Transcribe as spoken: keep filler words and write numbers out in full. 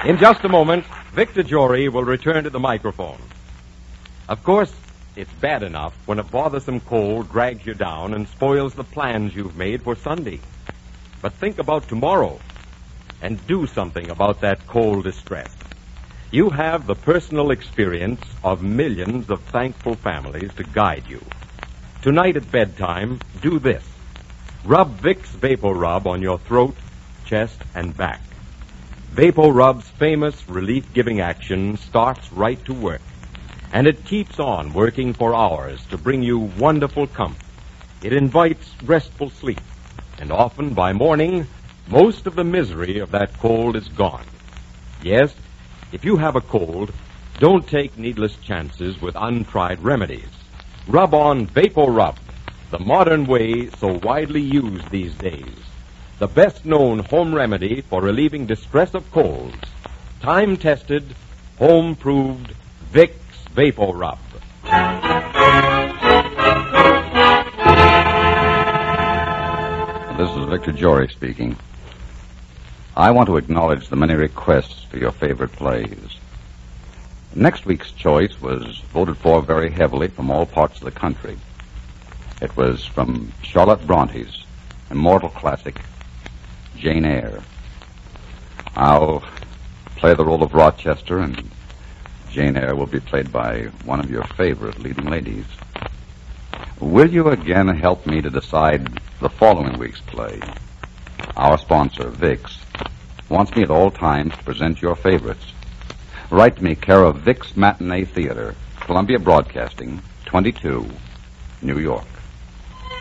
In just a moment, Victor Jory will return to the microphone. Of course, it's bad enough when a bothersome cold drags you down and spoils the plans you've made for Sunday. But think about tomorrow and do something about that cold distress. You have the personal experience of millions of thankful families to guide you. Tonight at bedtime, do this. Rub Vicks Vapor Rub on your throat, chest, and back. Vapor Rub's famous relief-giving action starts right to work, and it keeps on working for hours to bring you wonderful comfort. It invites restful sleep, and often by morning, most of the misery of that cold is gone. Yes, if you have a cold, don't take needless chances with untried remedies. Rub on Vapor Rub, the modern way so widely used these days. The best-known home remedy for relieving distress of colds. Time-tested, home-proved Vicks Vapor Rub. This is Victor Jory speaking. I want to acknowledge the many requests for your favorite plays. Next week's choice was voted for very heavily from all parts of the country. It was from Charlotte Bronte's immortal classic, Jane Eyre. I'll play the role of Rochester, and Jane Eyre will be played by one of your favorite leading ladies. Will you again help me to decide the following week's play? Our sponsor, Vicks, wants me at all times to present your favorites. Write to me, care of Vicks Matinee Theater, Columbia Broadcasting, twenty-two, New York.